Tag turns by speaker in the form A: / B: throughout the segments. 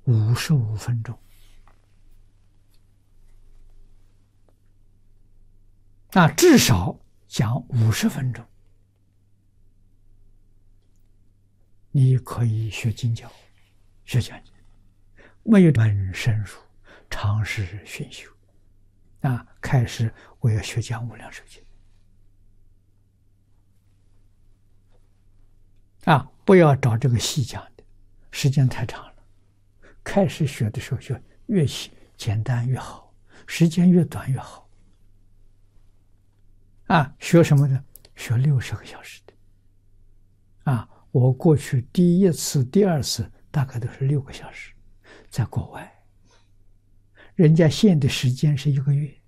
A: 55分钟至少讲50分钟，你可以学经教、学讲解，没有门深入，尝试熏修开始我要学讲无量寿经不要找这个细讲的，时间太长了。开始学的时候就越简单越好，时间越短越好。学什么呢？学60个小时的。我过去第一次、第二次大概都是6个小时，在国外，人家限的时间是1个月，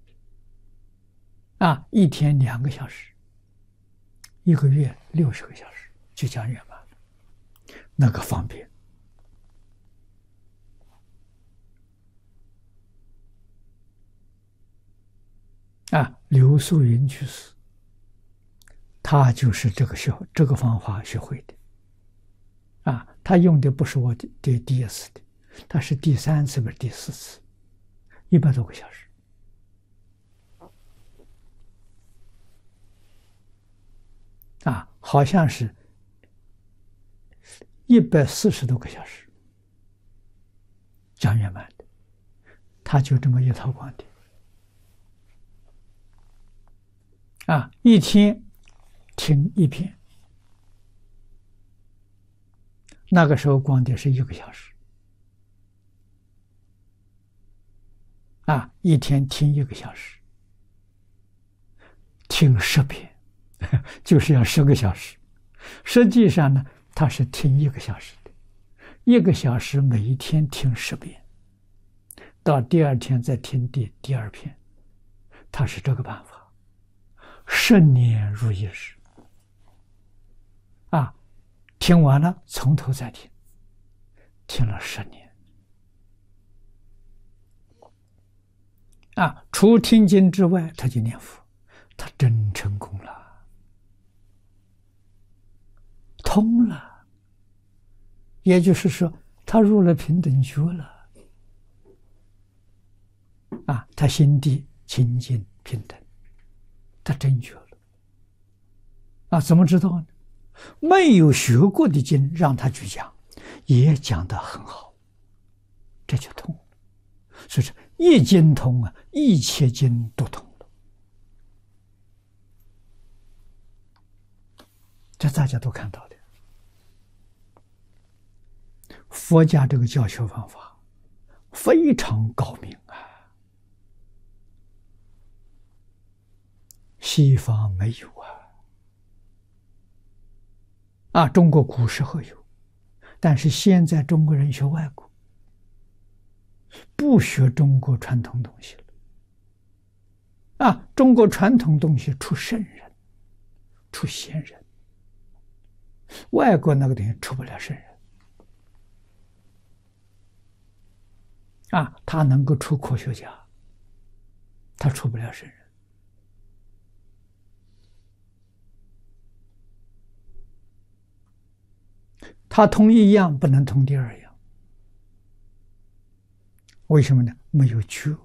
A: 一天2个小时，1个月60个小时就讲圆满了，那个方便。刘素云居士，他就是这个方法学会的。他用的不是我的第一次的，他是第3次不是第4次，100多个小时。好像是140多个小时讲圆满的，他就这么一套光碟。一天听1篇，那个时候光碟是1个小时，一天听1个小时，听10篇，就是要10个小时。实际上呢，他是听1个小时的，1个小时每一天听10遍，到第2天再听第2篇，他是这个办法。10年如一日，听完了从头再听，听了10年，除听经之外，他就念佛，他真成功了，通了，也就是说，他入了平等觉了，他心地清净平等。他真觉了怎么知道呢？没有学过的经让他去讲，也讲得很好，这就通了。所以说一经通一切经都通了。这大家都看到的。佛家这个教学方法非常高明西方没有中国古时候有，但是现在中国人学外国，不学中国传统东西了。中国传统东西出圣人，出贤人，外国那个东西出不了圣人。他能够出科学家，他出不了圣人。他通1样不能通第2样，为什么呢？没有觉。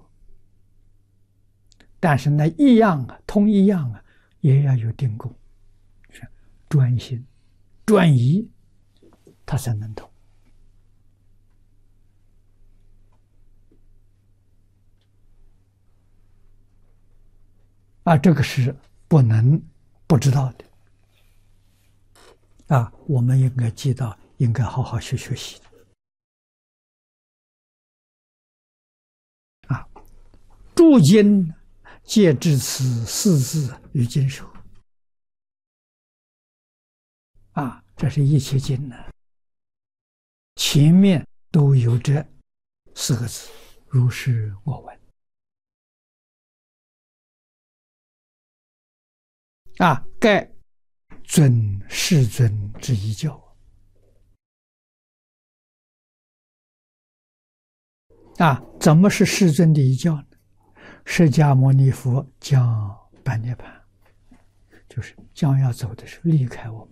A: 但是那1样通1样也要有定功，专心专一，他才能通。这个是不能不知道的。我们应该记到，应该好好学习诸经皆至此4字于经首这是一切经前面都有这4个字：如是我闻。盖尊世尊之遗教怎么是世尊的遗教呢？释迦牟尼佛将半涅槃，就是将要走的是离开我们。